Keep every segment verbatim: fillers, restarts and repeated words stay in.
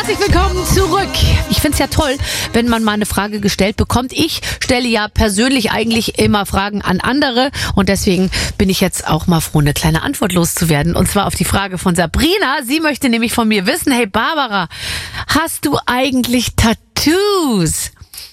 Herzlich willkommen zurück. Ich finde es ja toll, wenn man mal eine Frage gestellt bekommt. Ich stelle ja persönlich eigentlich immer Fragen an andere und deswegen bin ich jetzt auch mal froh, eine kleine Antwort loszuwerden. Und zwar auf die Frage von Sabrina. Sie möchte nämlich von mir wissen, hey Barbara, hast du eigentlich Tattoos?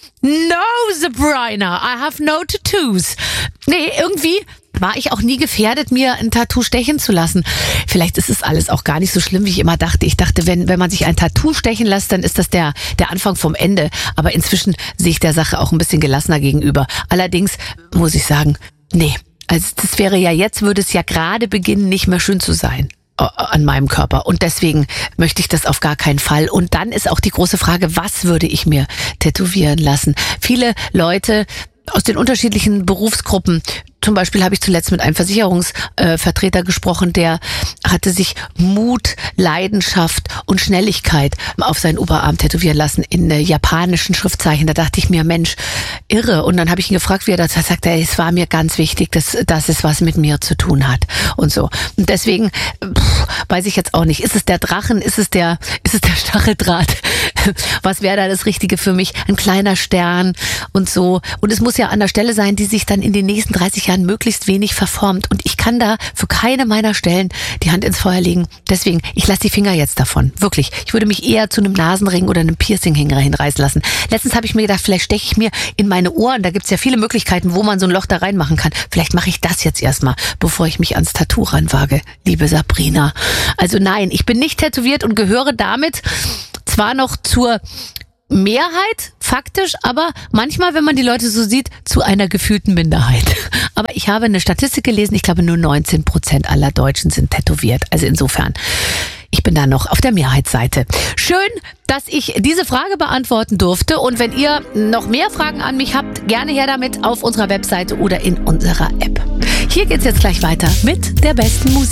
No, Sabrina, I have no tattoos. Nee, irgendwie war ich auch nie gefährdet, mir ein Tattoo stechen zu lassen. Vielleicht ist es alles auch gar nicht so schlimm, wie ich immer dachte. Ich dachte, wenn wenn man sich ein Tattoo stechen lässt, dann ist das der der Anfang vom Ende. Aber inzwischen sehe ich der Sache auch ein bisschen gelassener gegenüber. Allerdings muss ich sagen, nee, also das wäre ja jetzt, würde es ja gerade beginnen, nicht mehr schön zu sein an meinem Körper. Und deswegen möchte ich das auf gar keinen Fall. Und dann ist auch die große Frage, was würde ich mir tätowieren lassen? Viele Leute aus den unterschiedlichen Berufsgruppen, zum Beispiel habe ich zuletzt mit einem Versicherungsvertreter äh, gesprochen, der hatte sich Mut, Leidenschaft und Schnelligkeit auf seinen Oberarm tätowieren lassen in äh, japanischen Schriftzeichen. Da dachte ich mir, Mensch, irre. Und dann habe ich ihn gefragt, wie er das sagt. Er, es war mir ganz wichtig, dass, dass es was mit mir zu tun hat und so. Und deswegen pff, weiß ich jetzt auch nicht, ist es der Drachen, ist es der, ist es der Stacheldraht? Was wäre da das Richtige für mich? Ein kleiner Stern und so. Und es muss ja an der Stelle sein, die sich dann in den nächsten dreißig Jahren möglichst wenig verformt. Und ich kann da für keine meiner Stellen die Hand ins Feuer legen. Deswegen, ich lasse die Finger jetzt davon. Wirklich. Ich würde mich eher zu einem Nasenring oder einem Piercinghänger hinreißen lassen. Letztens habe ich mir gedacht, vielleicht steche ich mir in meine Ohren. Da gibt's ja viele Möglichkeiten, wo man so ein Loch da reinmachen kann. Vielleicht mache ich das jetzt erstmal, bevor ich mich ans Tattoo ranwage, liebe Sabrina. Also nein, ich bin nicht tätowiert und gehöre damit zwar noch zur Mehrheit, faktisch, aber manchmal, wenn man die Leute so sieht, zu einer gefühlten Minderheit. Aber ich habe eine Statistik gelesen, ich glaube nur neunzehn Prozent aller Deutschen sind tätowiert. Also insofern, ich bin da noch auf der Mehrheitsseite. Schön, dass ich diese Frage beantworten durfte. Und wenn ihr noch mehr Fragen an mich habt, gerne her damit auf unserer Webseite oder in unserer App. Hier geht's jetzt gleich weiter mit der besten Musik.